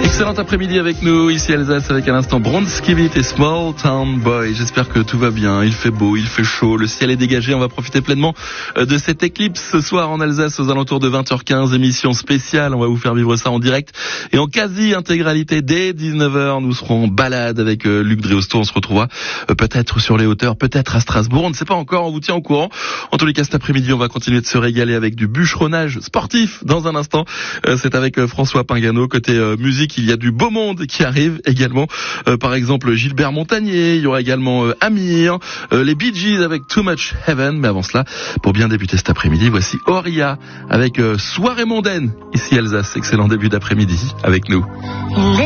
Excellent après-midi avec nous, ici Alsace, avec à l'instant Bronskivit et Small Town Boy. J'espère que tout va bien, il fait beau, il fait chaud, le ciel est dégagé, on va profiter pleinement de cette éclipse ce soir en Alsace aux alentours de 20h15, émission spéciale, on va vous faire vivre ça en direct et en quasi-intégralité dès 19h. Nous serons en balade avec Luc Dréosto, on se retrouvera peut-être sur les hauteurs, peut-être à Strasbourg, on ne sait pas encore, on vous tient au courant. En tous les cas, cet après-midi, on va continuer de se régaler avec du bûcheronnage sportif dans un instant. C'est avec François Pingano. Côté musique, il y a du beau monde qui arrive également. Par exemple, Gilbert Montagnier, il y aura également Amir, les Bee Gees avec Too Much Heaven. Mais avant cela, pour bien débuter cet après-midi, voici Oria avec Soirée mondaine, ici Alsace. Excellent début d'après-midi avec nous.